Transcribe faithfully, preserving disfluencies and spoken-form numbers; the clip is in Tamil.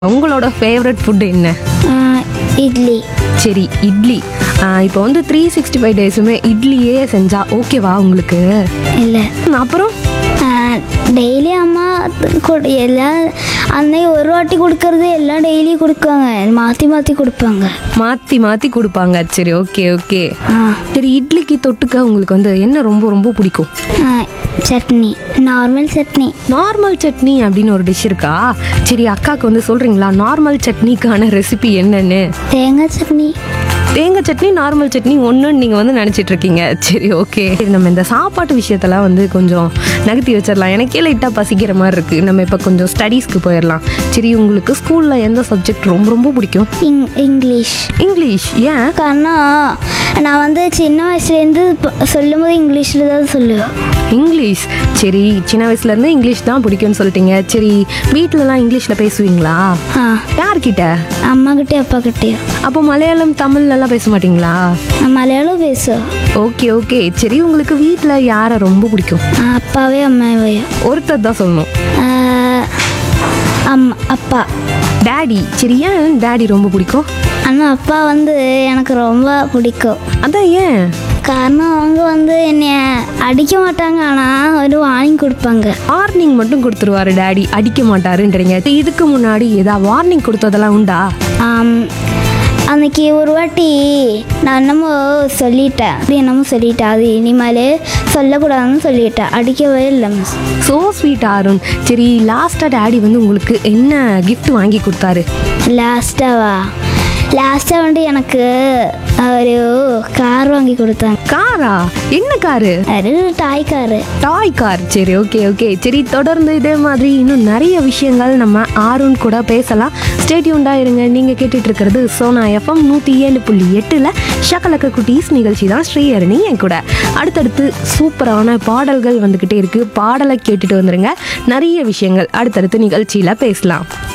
உங்களோட ஃபேவரட் ஃபுட் என்ன? ஆ, இட்லி. சரி, இட்லி. இப்போ வந்து த்ரீ சிக்ஸ்டி ஃபைவ் டேஸுமே இட்லியே செஞ்சா ஓகேவா உங்களுக்கு? இல்லை, அப்புறம் டெய்லி அம்மா கொடு எல்லாம் அன்னைக்கு ஒரு வாட்டி கொடுக்கறது எல்லாம் டெய்லி கொடுப்பாங்க, மாற்றி மாற்றி கொடுப்பாங்க. மாற்றி மாற்றி கொடுப்பாங்க. சரி, ஓகே ஓகே. ஆ சரி, இட்லிக்கு தொட்டுக்க உங்களுக்கு வந்து என்ன ரொம்ப ரொம்ப பிடிக்கும்? ஆ, சட்னி, நார்மல் சட்னி. நார்மல் சட்னி அப்படின்னு ஒரு டிஷ் இருக்கா? சரி, அக்காவுக்கு வந்து சொல்கிறீங்களா நார்மல் சட்னிக்கான ரெசிபி என்னன்னு? தேங்காய் சட்னி. தேங்காய் சட்னி நார்மல் சட்னி ஒன்றுன்னு நீங்கள் வந்து நினச்சிட்டு இருக்கீங்க. சரி, ஓகே. சரி, நம்ம இந்த சாப்பாட்டு விஷயத்தெல்லாம் வந்து கொஞ்சம் நகர்த்தி வச்சிடலாம். எனக்கே லைட்டாக பசிக்கிற மாதிரி இருக்குது. நம்ம இப்போ கொஞ்சம் ஸ்டடீஸ்க்கு போயிடலாம். சரி, உங்களுக்கு ஸ்கூலில் எந்த சப்ஜெக்ட் ரொம்ப ரொம்ப பிடிக்கும்? இங் இங்கிலீஷ். இங்கிலீஷ். ஏன்? காரணம் நான் வந்து சின்ன வயசுலேருந்து சொல்லும் போது இங்கிலீஷில் தான் சொல்லுவேன். இங்கிலீஷ். சரி, சின்ன வயசுலேருந்து இங்கிலீஷ் தான் பிடிக்கும்னு சொல்லிட்டீங்க. சரி, வீட்டிலலாம் இங்கிலீஷில் பேசுவீங்களா? ஆ, யார்கிட்ட? அம்மாக்கிட்டே அப்பாக்கிட்டே. அப்போ மலையாளம் தமிழ்லலாம் பேச மாட்டீங்களா? நான் மலையாளம் பேசுவேன். Okay okay. சரி, உங்களுக்கு வீட்டில் யாரை ரொம்ப பிடிக்கும்? அப்பாவே அம்மாவையும். ஒருத்தர் தான் சொல்லணும். அம்மா அப்பா. டேடி. சரி, ஏன் டேடி ரொம்ப பிடிக்கும்? ஆனால் அப்பா வந்து எனக்கு ரொம்ப பிடிக்கும். அதான் ஏன்? காரணம் அவங்க வந்து என்னை அடிக்க மாட்டாங்க, ஆனால் ஒரு வார்னிங் கொடுப்பாங்க. வார்னிங் மட்டும் கொடுத்துருவாரு டேடி, அடிக்க மாட்டாருன்றீங்க. இதுக்கு முன்னாடி ஏதாவது வார்னிங் கொடுத்ததெல்லாம் உண்டா? ஆம், அன்னைக்கு ஒரு வாட்டி நான் என்னமோ சொல்லிட்டேன், அப்படி என்னமோ சொல்லிட்டேன், அது இனிமேல் சொல்லக்கூடாதுன்னு சொல்லிட்டேன், அடிக்கவே இல்லை மிஸ். So sweet Arun. சரி, லாஸ்ட்டாக டேடி வந்து உங்களுக்கு என்ன கிஃப்ட் வாங்கி கொடுத்தாரு? லாஸ்ட்டாவா? லாஸ்ட்டாக வந்து எனக்கு ஒரு கார் வாங்கி கொடுத்தாங்க. காரா? என்ன காரு? அது டாய் காரு. டாய் கார். சரி, ஓகே ஓகே. சரி, தொடர்ந்து இதே மாதிரி இன்னும் நிறைய விஷயங்கள் நம்ம ஆருண் கூட பேசலாம். ஸ்டேட்யூண்டாக இருங்க. நீங்கள் கேட்டுட்டு இருக்கிறது சோனா எஃப்எம் நூற்றி ஏழு புள்ளி எட்டில் ஷகலக்க குட்டீஸ் நிகழ்ச்சி தான். ஸ்ரீஹரணி என் கூட. அடுத்தடுத்து சூப்பரான பாடல்கள் வந்துக்கிட்டே இருக்குது. பாடலை கேட்டுட்டு வந்துருங்க. நிறைய விஷயங்கள் அடுத்தடுத்து நிகழ்ச்சியில் பேசலாம்.